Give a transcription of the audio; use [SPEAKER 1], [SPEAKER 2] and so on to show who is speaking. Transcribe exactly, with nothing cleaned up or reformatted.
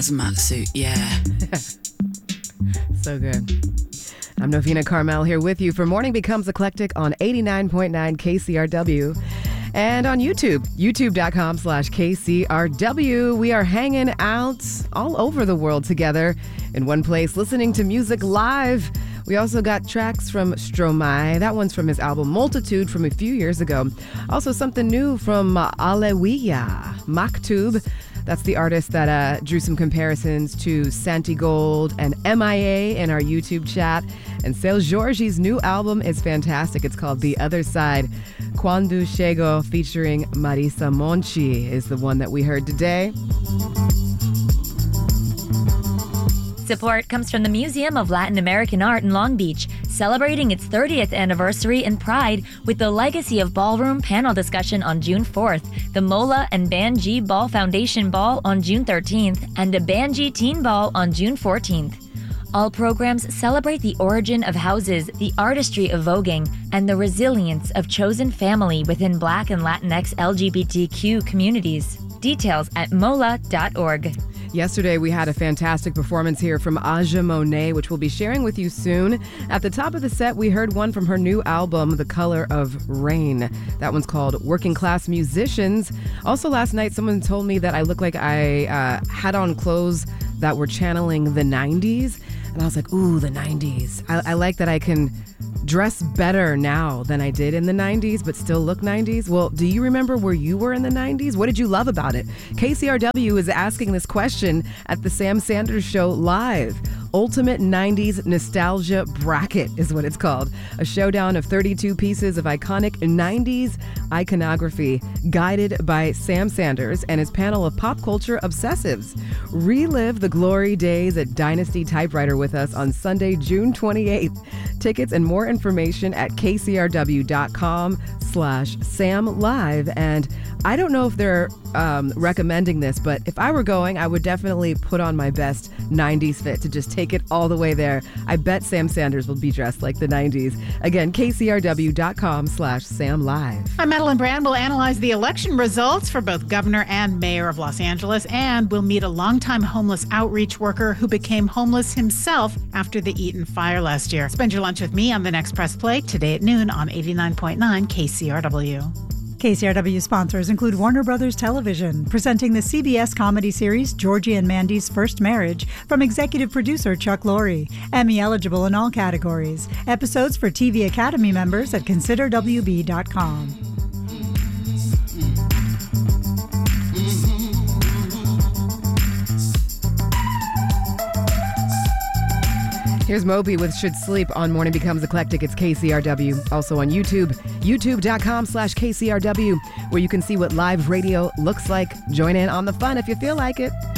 [SPEAKER 1] hazmat suit, yeah.
[SPEAKER 2] So good. I'm Novena Carmel here with you for Morning Becomes Eclectic on eighty-nine point nine K C R W. And on YouTube, youtube.com slash KCRW. We are hanging out all over the world together in one place, listening to music live. We also got tracks from Stromae. That one's from his album Multitude from a few years ago. Also something new from uh, Alewiya, Maktub. That's the artist that uh, drew some comparisons to Santigold and M I A in our YouTube chat. And Seu Jorge's new album is fantastic. It's called The Other Side. Quando Chego featuring Marisa Monchi is the one that we heard today.
[SPEAKER 3] Support comes from the Museum of Latin American Art in Long Beach, celebrating its thirtieth anniversary in Pride with the Legacy of Ballroom panel discussion on June fourth, the Mola and Banji Ball Foundation Ball on June thirteenth, and the Banji Teen Ball on June fourteenth. All programs celebrate the origin of houses, the artistry of voguing, and the resilience of chosen family within Black and Latinx L G B T Q communities. Details at mola dot org.
[SPEAKER 2] Yesterday, we had a fantastic performance here from Aja Monet, which we'll be sharing with you soon. At the top of the set, we heard one from her new album, The Color of Rain. That one's called Working Class Musicians. Also, last night, someone told me that I look like I uh, had on clothes that were channeling the nineties. And I was like, ooh, the nineties. I, I like that I can dress better now than I did in the nineties, but still look nineties. Well, do you remember where you were in the nineties? What did you love about it? K C R W is asking this question at the Sam Sanders Show live. Ultimate nineties Nostalgia Bracket is what it's called. A showdown of thirty-two pieces of iconic nineties iconography guided by Sam Sanders and his panel of pop culture obsessives. Relive the glory days at Dynasty Typewriter with us on Sunday, June twenty-eighth. Tickets and more information at kcrw.com slash Sam Live. And I don't know if they're um, recommending this, but if I were going, I would definitely put on my best nineties fit to just take it all the way there. I bet Sam Sanders will be dressed like the nineties. Again, kcrw.com slash Sam Live.
[SPEAKER 4] I'm Madeline Brand. We'll analyze the election results for both governor and mayor of Los Angeles, and we'll meet a longtime homeless outreach worker who became homeless himself after the Eaton fire last year. Spend your lunch with me on the next Press Play today at noon on eighty-nine point nine K C R W.
[SPEAKER 5] K C R W sponsors include Warner Brothers Television, presenting the C B S comedy series Georgie and Mandy's First Marriage from executive producer Chuck Lorre. Emmy eligible in all categories. Episodes for T V Academy members at consider w b dot com.
[SPEAKER 2] Here's Moby with Should Sleep on Morning Becomes Eclectic. It's K C R W. Also on YouTube, youtube.com slash KCRW, where you can see what live radio looks like. Join in on the fun if you feel like it.